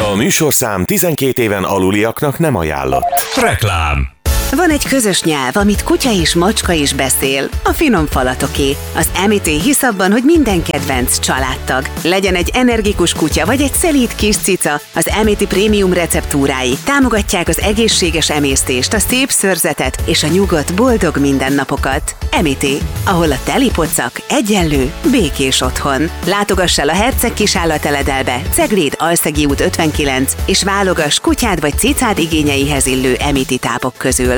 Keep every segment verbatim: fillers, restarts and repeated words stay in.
A műsorszám tizenkét éven aluliaknak nem ajánlott. Reklám. Van egy közös nyelv, amit kutya és macska is beszél, a finom falatoké. Az em i té hisz abban, hogy minden kedvenc családtag. Legyen egy energikus kutya vagy egy szelíd kis cica, az em i té prémium receptúrái támogatják az egészséges emésztést, a szép szőrzetet és a nyugodt, boldog mindennapokat. em i té, ahol a teli pocak egyenlő, békés otthon. Látogass el a Herceg kisállateledelbe, Cegléd Alszegi út ötvenkilenc, és válogass kutyád vagy cicád igényeihez illő em i té tápok közül.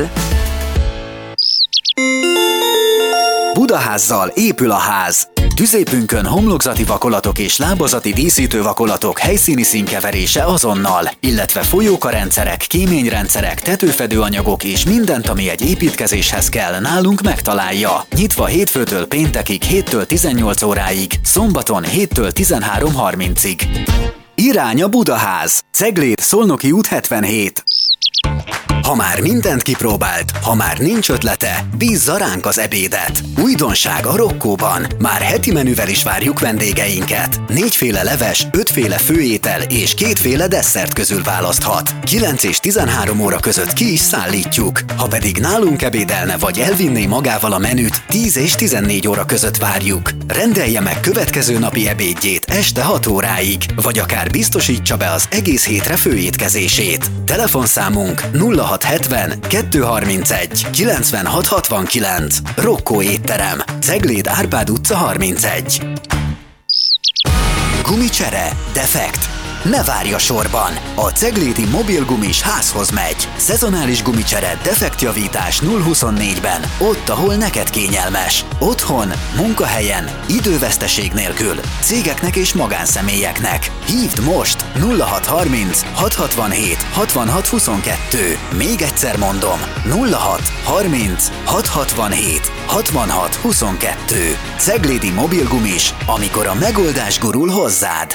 Budaházzal épül a ház. Tüzépünkön homlokzati vakolatok és lábazati díszítő vakolatok helyszíni színkeverése azonnal, illetve folyókarendszerek, kéményrendszerek, tetőfedőanyagok és mindent, ami egy építkezéshez kell, nálunk megtalálja. Nyitva hétfőtől péntekig héttől tizennyolc óráig, szombaton héttől tizenhárom harmincig. Irány a Budaház. Cegléd Szolnoki út hetvenhét. Ha már mindent kipróbált, ha már nincs ötlete, bízza ránk az ebédet. Újdonság a Rokkóban. Már heti menüvel is várjuk vendégeinket. Négyféle leves, ötféle főétel és kétféle desszert közül választhat. kilenc és tizenhárom óra között ki is szállítjuk. Ha pedig nálunk ebédelne vagy elvinné magával a menüt, tíz és tizennégy óra között várjuk. Rendelje meg következő napi ebédjét este hat óráig, vagy akár biztosítsa be az egész hétre főétkezését. Telefonszámunk nulla hat hetven kettőszázharmincegy kilencvenhat hatvankilenc. Rokkó étterem, Cegléd Árpád utca harmincegy. Gumicsere, defekt. Ne várj a sorban! A ceglédi mobilgumis házhoz megy. Szezonális gumicsere, defektjavítás nulla huszonnégyben, ott, ahol neked kényelmes. Otthon, munkahelyen, időveszteség nélkül, cégeknek és magánszemélyeknek. Hívd most nulla hat harminc hat hatvanhét hatvanhat huszonkettő. Még egyszer mondom, nulla hat harminc hat hatvanhét hatvanhat huszonkettő. Ceglédi mobilgumis, amikor a megoldás gurul hozzád.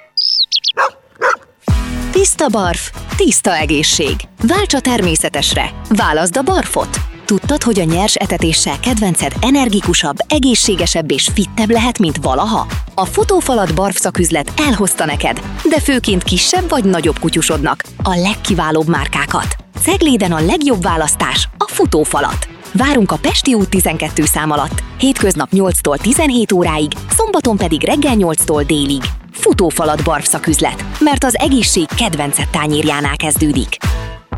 Tiszta barf, tiszta egészség. Válts a természetesre. Válaszd a barfot. Tudtad, hogy a nyers etetéssel kedvenced energikusabb, egészségesebb és fittebb lehet, mint valaha? A Futófalat barfszaküzlet elhozta neked, de főként kisebb vagy nagyobb kutyusodnak a legkiválóbb márkákat. Cegléden a legjobb választás a Futófalat. Várunk a Pesti út tizenkettő szám alatt, hétköznap nyolctól tizenhét óráig, szombaton pedig reggel nyolctól délig. Futófalat barfszaküzlet, mert az egészség kedvenced tányérjánál kezdődik.